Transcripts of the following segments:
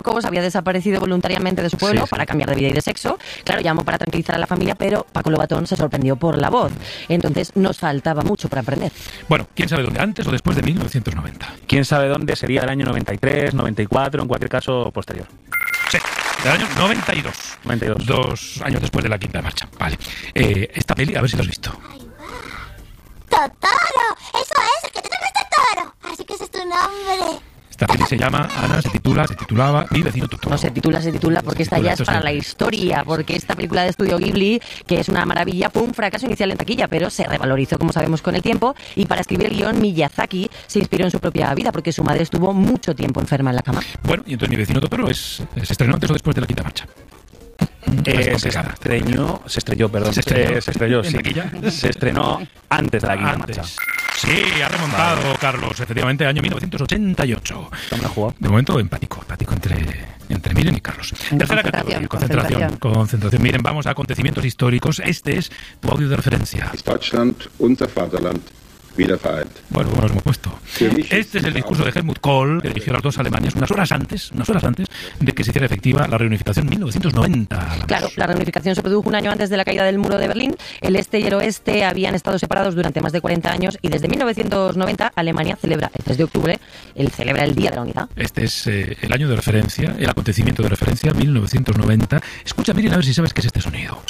Cobos había desaparecido voluntariamente de su pueblo para cambiar de vida y de sexo. Claro, llamó para tranquilizar a la familia, pero Paco Lobatón se sorprendió por la voz. Entonces nos faltaba mucho para aprender. Bueno, ¿quién sabe dónde? ¿Antes o después de 1990? ¿Quién sabe dónde? Sería el año 93, 94, en cualquier caso posterior. Sí, del año 92. 92. 2 años después de la quinta marcha. Vale. Esta peli, a ver si la has visto. ¡Totoro! ¡Eso es! ¡El que te toca es Totoro! Así que ese es tu nombre. Esta peli se llama, Ana, se titulaba Mi vecino Totoro. No, se titula porque esta ya es para la historia, porque esta película de estudio Ghibli, que es una maravilla, fue un fracaso inicial en taquilla, pero se revalorizó, como sabemos, con el tiempo, y para escribir el guión, Miyazaki se inspiró en su propia vida, porque su madre estuvo mucho tiempo enferma en la cama. Bueno, y entonces Mi vecino Totoro se estrenó antes o después de la quinta marcha. Se estrenó, sí. Se estrenó antes de la quinta marcha. Sí, ha remontado, vale. Carlos, efectivamente, año 1988. ¿Cómo la jugó? De momento, empático entre Miren y Carlos. Tercera categoría, concentración. Miren, vamos a acontecimientos históricos. Este es tu audio de referencia. Deutschland, unser Vaterland, wieder vereint. Bueno, como nos hemos puesto. Este es el discurso de Helmut Kohl, que dirigió las dos Alemanias unas horas antes de que se hiciera efectiva la reunificación en 1990. Claro, la reunificación se produjo un año antes de la caída del muro de Berlín. El este y el oeste habían estado separados durante más de 40 años y desde 1990 Alemania celebra el 3 de octubre, celebra el Día de la Unidad. Este es el año de referencia, el acontecimiento de referencia, 1990. Escucha, miren, a ver si sabes qué es este sonido.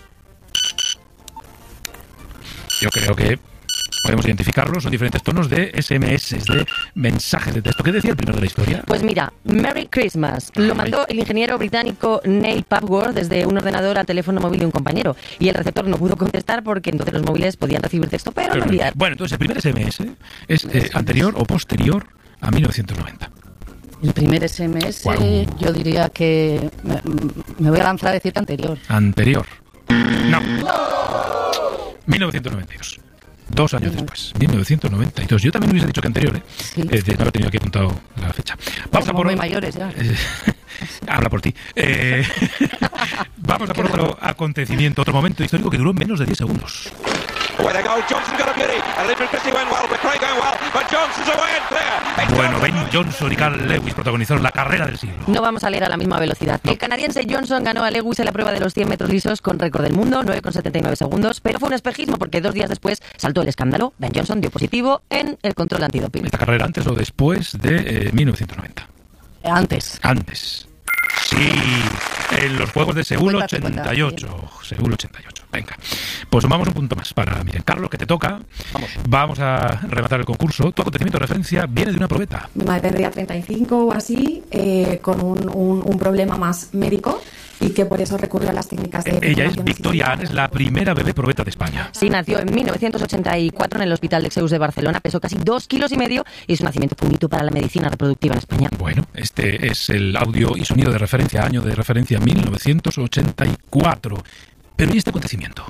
Yo creo que podemos identificarlos, son diferentes tonos de SMS, de mensajes de texto. ¿Qué decía el primero de la historia? Pues mira, Merry Christmas. Lo mandó el ingeniero británico Neil Papworth desde un ordenador al teléfono móvil de un compañero. Y el receptor no pudo contestar porque entonces los móviles podían recibir texto, pero no enviar. Bueno, entonces el primer SMS es anterior o posterior a 1990. El primer SMS, yo diría que me voy a lanzar a decir que anterior. Anterior. No. 1992. 2 años después, 1992. Yo también hubiese dicho que anterior, ¿eh? Sí. No lo he tenido aquí apuntado la fecha. Vamos a por muy mayores ya. Habla por ti. Vamos a por otro acontecimiento, otro momento histórico que duró menos de 10 segundos. Bueno, Ben Johnson y Carl Lewis protagonizaron la carrera del siglo. No vamos a leer a la misma velocidad. No. El canadiense Johnson ganó a Lewis en la prueba de los 100 metros lisos con récord del mundo, 9,79 segundos, pero fue un espejismo porque 2 días después saltó el escándalo. Ben Johnson dio positivo en el control antidoping. ¿Esta carrera antes o después de 1990? Antes. Sí, en los Juegos de Seúl 88. Seúl 88. Venga, pues sumamos un punto más para Miren. Carlos, que te toca. Vamos a rematar el concurso. Tu acontecimiento de referencia viene de una probeta. Mi madre tendría 35 o así, con un problema más médico y que por eso recurrió a las técnicas de... Ella es Victoria Anne, es la primera bebé probeta de España. Sí, nació en 1984 en el Hospital de Zeus de Barcelona, pesó casi 2,5 kilos y su nacimiento fue un hito para la medicina reproductiva en España. Bueno, este es el audio y sonido de referencia, año de referencia 1984. Pero ¿y este acontecimiento?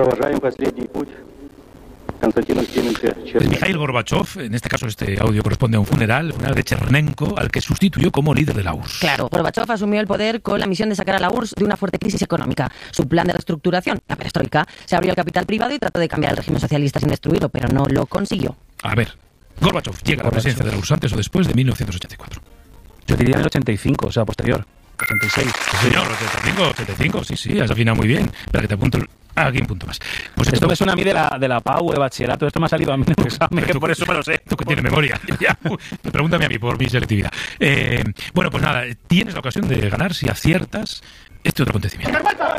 Es Mikhail Gorbachev, en este caso este audio corresponde a un funeral de Chernenko, al que sustituyó como líder de la URSS. Claro, Gorbachev asumió el poder con la misión de sacar a la URSS de una fuerte crisis económica. Su plan de reestructuración, la perestroika, se abrió al capital privado y trató de cambiar el régimen socialista sin destruirlo, pero no lo consiguió. A ver, Gorbachev llega a la presidencia de la URSS antes o después de 1984. Yo diría en el 85, o sea, posterior. 86. Sí, señor, 85, sí, has afinado muy bien. Espera que te apunto aquí un punto más. Pues esto me suena a mí de la PAU, de bachillerato. Esto me ha salido a mí en el examen, que por eso me lo sé. Tú que tienes memoria. Pregúntame a mí por mi selectividad. Bueno, pues nada, tienes la ocasión de ganar si aciertas este otro acontecimiento.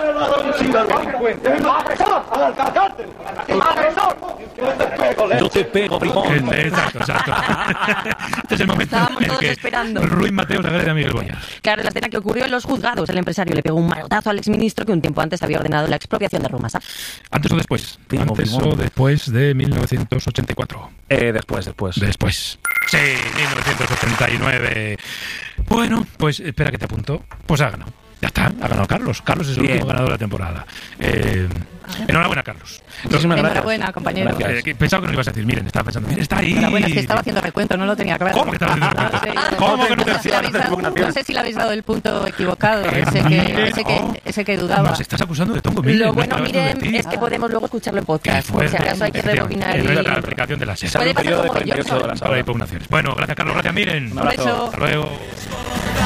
Yo te pego, bribón. Exacto. Este es el momento en el que esperando. Ruiz Mateos agrede a Miguel Boya. Claro, la escena que ocurrió en los juzgados. El empresario le pegó un manotazo al exministro que un tiempo antes había ordenado la expropiación de Rumasa. ¿Antes o después? ¿Antes o después de 1984? Después. Sí, 1989. Bueno, pues espera que te apunto. Pues ha ganado. Ya está, ha ganado Carlos. Carlos es el último ganador de la temporada. Enhorabuena, Carlos. Enhorabuena, compañero. Pensaba que no lo ibas a decir. Miren, estaba pensando. Miren, está ahí. Enhorabuena, es que estaba haciendo recuento, no lo tenía claro. ¿Cómo que estaba haciendo recuento? ¿Cómo que no te hacía? No sé si le habéis dado el punto equivocado, ese que dudaba. Nos estás acusando de tongo. Miren, lo bueno, Miren, es que podemos luego escucharlo en podcast. Por si acaso hay que rebobinar. La aplicación de la SES. Puede pasar como Bueno, gracias, Carlos. Gracias, Miren. Un beso. Hasta luego.